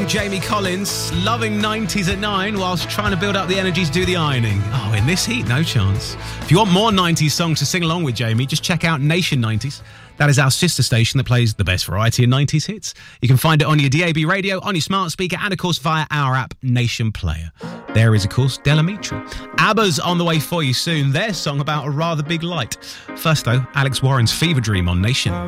Jamie Collins, loving 90s at 9 whilst trying to build up the energy to do the ironing. Oh, in this heat, no chance. If you want more 90s songs to sing along with Jamie, just check out Nation 90s. That is our sister station that plays the best variety of 90s hits. You can find it on your DAB radio, on your smart speaker, and of course via our app, Nation Player. There is, of course, Delamitri. ABBA's on the way for you soon. Their song about a rather big light. First, though, Alex Warren's Fever Dream on Nation.